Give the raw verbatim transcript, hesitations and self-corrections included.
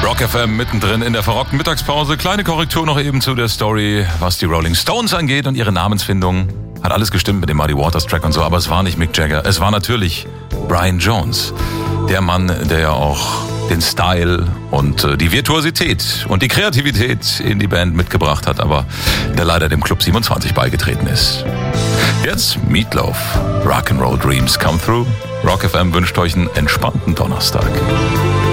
Rock F M mittendrin in der verrockten Mittagspause. Kleine Korrektur noch eben zu der Story, was die Rolling Stones angeht und ihre Namensfindung. Hat alles gestimmt mit dem Muddy Waters Track und so, aber es war nicht Mick Jagger. Es war natürlich Brian Jones. Der Mann, der ja auch den Style und die Virtuosität und die Kreativität in die Band mitgebracht hat, aber der leider dem Club siebenundzwanzig beigetreten ist. Jetzt Meatloaf. Rock'n'Roll Dreams Come Through. Rock F M wünscht euch einen entspannten Donnerstag.